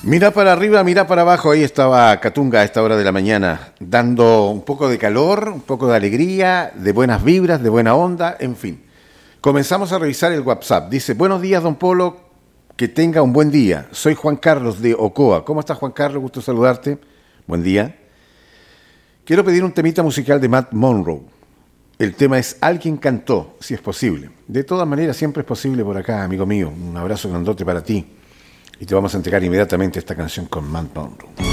Mira para arriba, mira para abajo, ahí estaba Catunga a esta hora de la mañana, dando un poco de calor, un poco de alegría, de buenas vibras, de buena onda, en fin. Comenzamos a revisar el WhatsApp. Dice, buenos días, don Polo, que tenga un buen día. Soy Juan Carlos de Ocoa. ¿Cómo estás, Juan Carlos? Gusto saludarte. Buen día. Quiero pedir un temita musical de Matt Monroe. El tema es Alguien cantó, si es posible. De todas maneras, siempre es posible por acá, amigo mío. Un abrazo grandote para ti. Y te vamos a entregar inmediatamente esta canción con Matt Monroe.